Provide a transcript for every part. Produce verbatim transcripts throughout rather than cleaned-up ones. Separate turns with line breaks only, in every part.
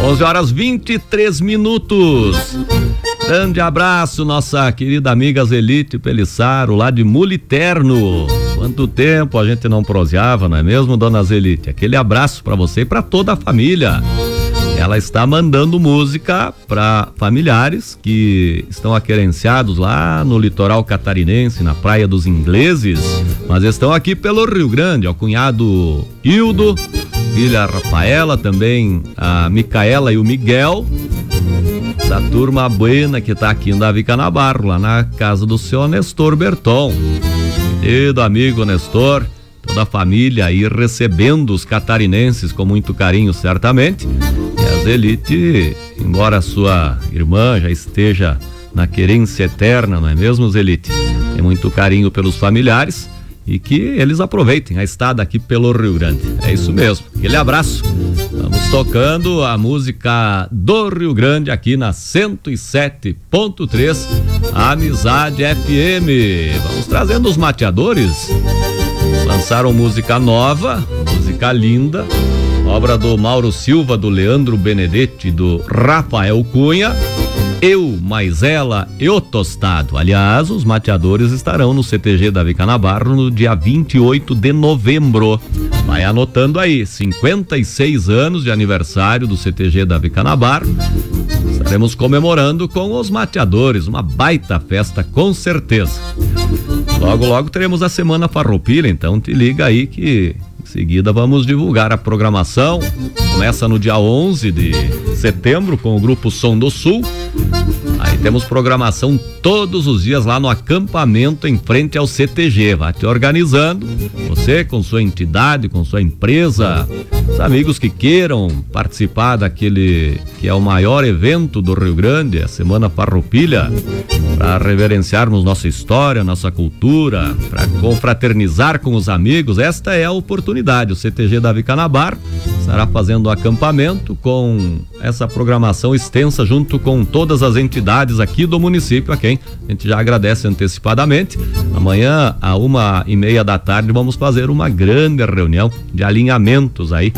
onze horas vinte e três minutos. Grande abraço, nossa querida amiga Zelite Pelissaro, lá de Muliterno. Quanto tempo a gente não proseava, não é mesmo, dona Zelite? Aquele abraço para você e para toda a família. Ela está mandando música para familiares que estão aquerenciados lá no litoral catarinense, na Praia dos Ingleses, mas estão aqui pelo Rio Grande. O cunhado Hildo, filha Rafaela, também a Micaela e o Miguel. Essa turma buena que tá aqui em Davi Canabarro, lá na casa do seu Nestor Berton. Querido amigo Nestor, toda a família aí recebendo os catarinenses com muito carinho, certamente. E a Zelite, embora sua irmã já esteja na querência eterna, não é mesmo, Zelite? Tem muito carinho pelos familiares e que eles aproveitem a estada aqui pelo Rio Grande. É isso mesmo. Aquele abraço. Vamos tocando a música do Rio Grande aqui na cento e sete ponto três, Amizade F M. Vamos trazendo os mateadores. Lançaram música nova, música linda, obra do Mauro Silva, do Leandro Benedetti, do Rafael Cunha. Eu, mais ela e o Tostado. Aliás, os mateadores estarão no C T G Davi Canabarro no dia vinte e oito de novembro. Vai anotando aí, cinquenta e seis anos de aniversário do C T G Davi Canabarro. Estaremos comemorando com os mateadores, uma baita festa com certeza. Logo, logo teremos a Semana Farroupilha, então te liga aí que em seguida vamos divulgar a programação. Começa no dia onze de setembro com o grupo Som do Sul. Aí temos programação todos os dias lá no acampamento em frente ao C T G. Vai te organizando, você com sua entidade, com sua empresa, os amigos que queiram participar daquele que é o maior evento do Rio Grande, a Semana Farroupilha, para reverenciarmos nossa história, nossa cultura, para confraternizar com os amigos. Esta é a oportunidade. O C T G Davi Canabarro estará fazendo o acampamento com essa programação extensa junto com todas as entidades aqui do município, a quem a gente já agradece antecipadamente. Amanhã, a uma e meia da tarde, vamos fazer uma grande reunião de alinhamentos aí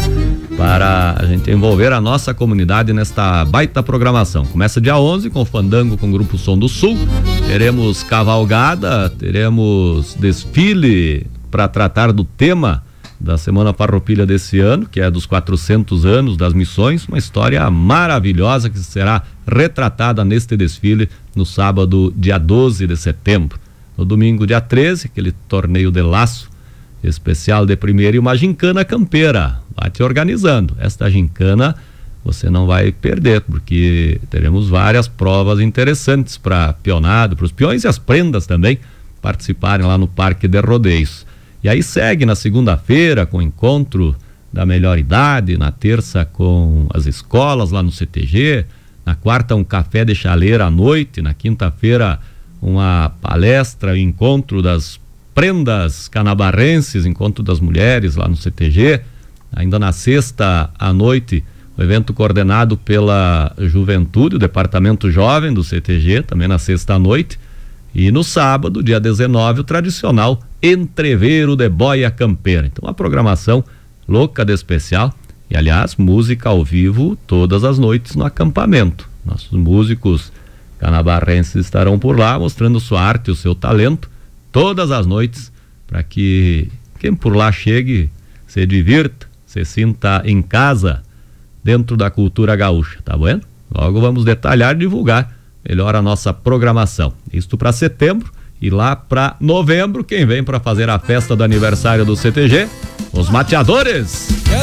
para a gente envolver a nossa comunidade nesta baita programação. Começa dia onze com o Fandango com o Grupo Som do Sul. Teremos cavalgada, teremos desfile para tratar do tema da Semana Farroupilha desse ano, que é dos quatrocentos anos das missões, uma história maravilhosa que será retratada neste desfile no sábado, dia doze de setembro. No domingo, dia treze, aquele torneio de laço especial de primeira e uma gincana campeira. Vai te organizando. Esta gincana você não vai perder, porque teremos várias provas interessantes para pionado, para os peões e as prendas também participarem lá no Parque de Rodeios. E aí segue na segunda-feira com o encontro da melhor idade, na terça com as escolas lá no C T G, na quarta um café de chaleira à noite, na quinta-feira uma palestra, o encontro das prendas canabarrenses, encontro das mulheres lá no C T G, ainda na sexta à noite o evento coordenado pela Juventude, o Departamento Jovem do C T G, também na sexta à noite. E no sábado, dia dezenove, o tradicional entreveiro de boia campeira. Então, uma programação louca de especial. E, aliás, música ao vivo todas as noites no acampamento. Nossos músicos canabarrenses estarão por lá mostrando sua arte e o seu talento todas as noites, para que quem por lá chegue se divirta, se sinta em casa dentro da cultura gaúcha, tá vendo? Logo vamos detalhar e divulgar melhor a nossa programação. Isto para setembro. E lá para novembro, quem vem para fazer a festa do aniversário do C T G? Os mateadores.